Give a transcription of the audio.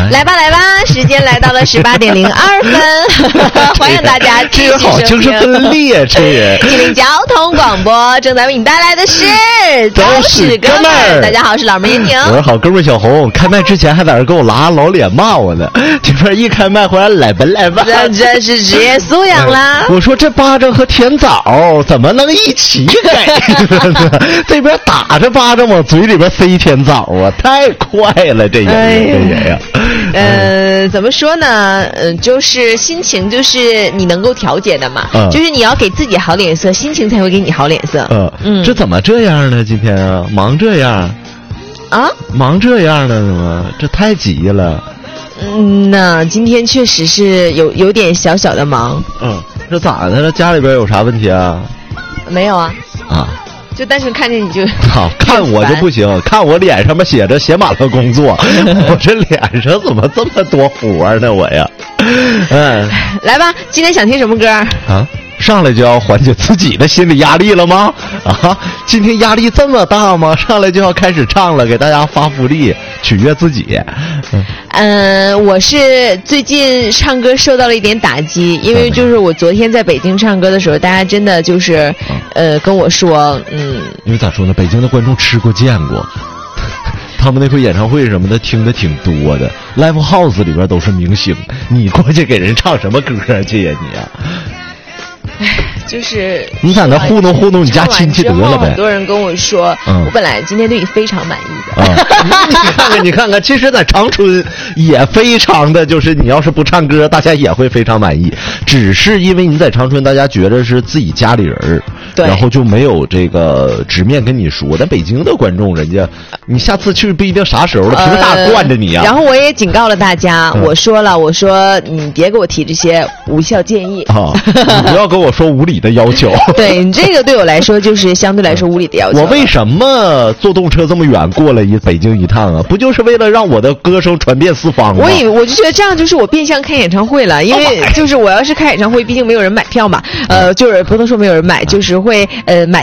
来吧来吧，时间来到了18:02分，欢迎大家继续收听。 这人好精神分裂，这人。 吉林交通广播正在为你带来的是都是哥们儿。大家好，我是老妹儿燕婷。 我是好哥们儿小红。开麦之前还在这给我拉老脸骂我呢，这边一开麦回来来吧来吧， 这真是职业素养啦。 我说这巴掌和甜枣怎么能一起给？这边打着巴掌往嘴里边塞甜枣啊，太快了，这人呀。 怎么说呢？就是心情，就是你能够调节的嘛。就是你要给自己好脸色，心情才会给你好脸色。 这怎么这样呢？今天啊，忙这样啊，忙这样呢？怎么？这太急了。 那今天确实是有点小小的忙。 这咋的了？家里边有啥问题啊？ 没有啊。 啊。 就单纯看见你就好看我就不行，看我脸上面写满了工作，我这脸上怎么这么多活呢？我呀， 来吧，今天想听什么歌啊？ 上来就要缓解自己的心理压力了吗？今天压力这么大吗？上来就要开始唱了，给大家发福利，取悦自己。 我是最近唱歌受到了一点打击，因为就是我昨天在北京唱歌的时候，大家真的就是跟我说， 因为咋说呢，北京的观众吃过见过。他们那回演唱会什么的听的挺多的 ，Live House 里边都是明星，你过去给人唱什么歌去呀你啊？ 就是你在那糊弄糊弄你家亲戚得了呗。 很多人跟我说，我本来今天对你非常满意的。你看看，其实在长春也非常的，就是你要是不唱歌，大家也会非常满意。只是因为你在长春，大家觉得是自己家里人，然后就没有这个直面跟你说。但北京的观众，人家你下次去不一定啥时候了，凭啥惯着你呀？ 然后我也警告了大家，我说你别给我提这些无效建议啊，你不要跟我说无理的要求。 对，你这个对我来说就是相对来说无理的要求。 我为什么坐动车这么远过来北京一趟啊？不就是为了让我的歌声传遍四方吗？ 我就觉得这样就是我变相开演唱会了，因为就是我要是开演唱会，毕竟没有人买票嘛，就是不能说没有人买，就是会买